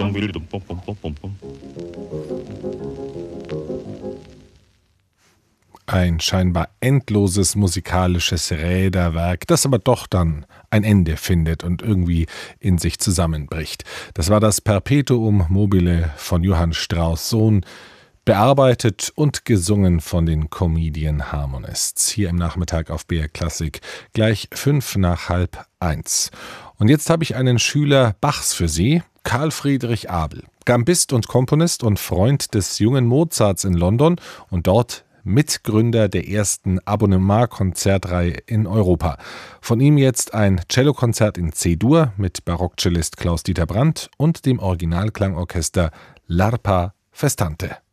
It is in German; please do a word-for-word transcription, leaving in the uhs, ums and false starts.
Ein scheinbar endloses musikalisches Räderwerk, das aber doch dann ein Ende findet und irgendwie in sich zusammenbricht. Das war das Perpetuum mobile von Johann Strauss Sohn, bearbeitet und gesungen von den Comedian Harmonists. Hier im Nachmittag auf B R Klassik, gleich fünf nach halb eins. Und jetzt habe ich einen Schüler Bachs für Sie, Karl Friedrich Abel. Gambist und Komponist und Freund des jungen Mozarts in London und dort Mitgründer der ersten Abonnement-Konzertreihe in Europa. Von ihm jetzt ein Cellokonzert in C-Dur mit Barockcellist Klaus-Dieter Brandt und dem Originalklangorchester L'Arpa Festante.